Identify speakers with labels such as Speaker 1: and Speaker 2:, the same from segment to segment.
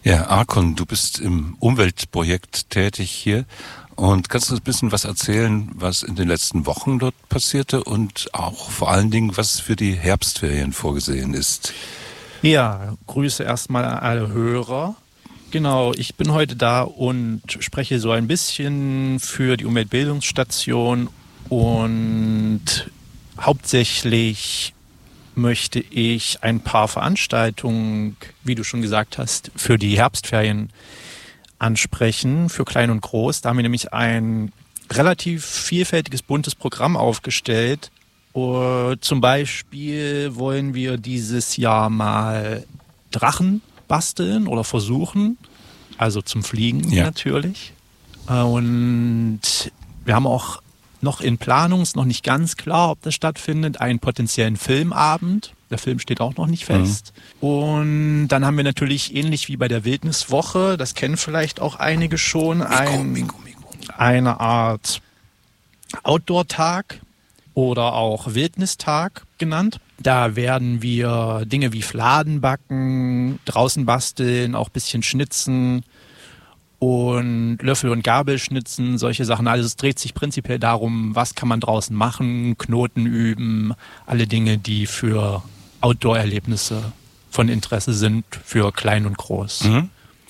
Speaker 1: Ja, Arkon, du bist im Umweltprojekt tätig hier und kannst du ein bisschen was erzählen, was in den letzten Wochen dort passierte und auch vor allen Dingen, was für die Herbstferien vorgesehen ist?
Speaker 2: Ja, Grüße erstmal an alle Hörer. Genau, ich bin heute da und spreche so ein bisschen für die Umweltbildungsstation und hauptsächlich möchte ich ein paar Veranstaltungen, wie du schon gesagt hast, für die Herbstferien ansprechen, für Klein und Groß. Da haben wir nämlich ein relativ vielfältiges, buntes Programm aufgestellt. Zum Beispiel wollen wir dieses Jahr mal Drachen basteln oder versuchen, also zum Fliegen natürlich. Und wir haben auch noch in Planung, ist noch nicht ganz klar, ob das stattfindet, einen potenziellen Filmabend. Der Film steht auch noch nicht fest. Und dann haben wir natürlich ähnlich wie bei der Wildniswoche, das kennen vielleicht auch einige schon, eine Art Outdoor-Tag oder auch Wildnistag genannt. Da werden wir Dinge wie Fladen backen, draußen basteln, auch ein bisschen schnitzen und Löffel und Gabel schnitzen, solche Sachen. Also es dreht sich prinzipiell darum, was kann man draußen machen, Knoten üben, alle Dinge, die für Outdoor-Erlebnisse von Interesse sind, für Klein und Groß. Mhm.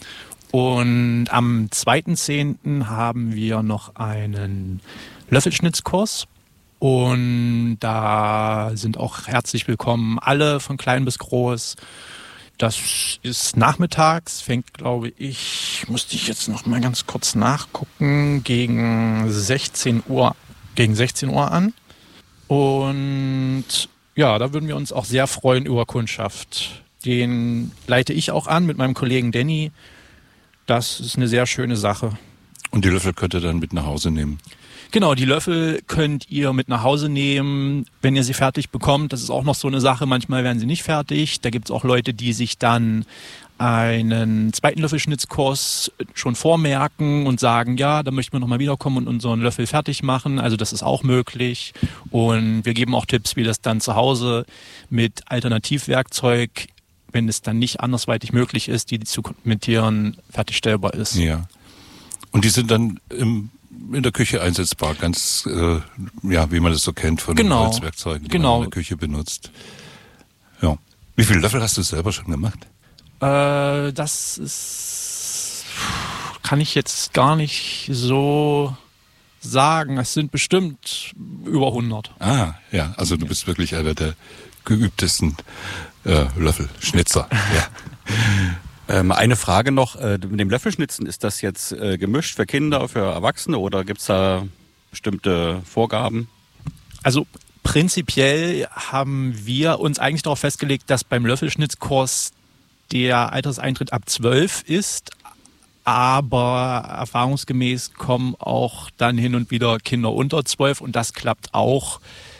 Speaker 2: Und am 2.10. haben wir noch einen Löffelschnitzkurs. Und da sind auch herzlich willkommen alle von klein bis groß. Das ist nachmittags, fängt, glaube ich, musste ich jetzt noch mal ganz kurz nachgucken, gegen 16 Uhr an. Und ja, da würden wir uns auch sehr freuen über Kundschaft. Den leite ich auch an mit meinem Kollegen Danny. Das ist eine sehr schöne Sache.
Speaker 1: Und die Löffel könnt ihr dann mit nach Hause nehmen?
Speaker 2: Genau, die Löffel könnt ihr mit nach Hause nehmen, wenn ihr sie fertig bekommt. Das ist auch noch so eine Sache, manchmal werden sie nicht fertig. Da gibt es auch Leute, die sich dann einen zweiten Löffelschnitzkurs schon vormerken und sagen, ja, da möchten wir nochmal wiederkommen und unseren Löffel fertig machen. Also das ist auch möglich. Und wir geben auch Tipps, wie das dann zu Hause mit Alternativwerkzeug, wenn es dann nicht andersweitig möglich ist, die zu kommentieren, fertigstellbar ist.
Speaker 1: Ja. Und die sind dann in der Küche einsetzbar, ganz wie man das so kennt von Holzwerkzeugen, die man in der Küche benutzt. Ja. Wie viele Löffel hast du selber schon gemacht?
Speaker 2: Das kann ich jetzt gar nicht so sagen. Es sind bestimmt über 100.
Speaker 1: Ah, ja, also du bist wirklich einer der geübtesten Löffelschnitzer. Ja.
Speaker 3: Eine Frage noch, mit dem Löffelschnitzen, ist das jetzt gemischt für Kinder, für Erwachsene oder gibt es da bestimmte Vorgaben?
Speaker 2: Also prinzipiell haben wir uns eigentlich darauf festgelegt, dass beim Löffelschnitzkurs der Alterseintritt ab 12 ist, aber erfahrungsgemäß kommen auch dann hin und wieder Kinder unter 12 und das klappt auch.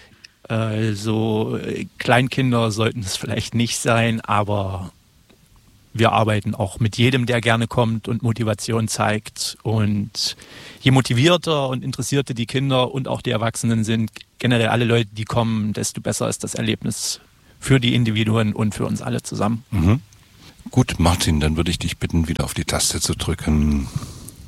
Speaker 2: So Kleinkinder sollten es vielleicht nicht sein, aber wir arbeiten auch mit jedem, der gerne kommt und Motivation zeigt. Und je motivierter und interessierter die Kinder und auch die Erwachsenen sind, generell alle Leute, die kommen, desto besser ist das Erlebnis für die Individuen und für uns alle zusammen.
Speaker 1: Mhm. Gut, Martin, dann würde ich dich bitten, wieder auf die Taste zu drücken.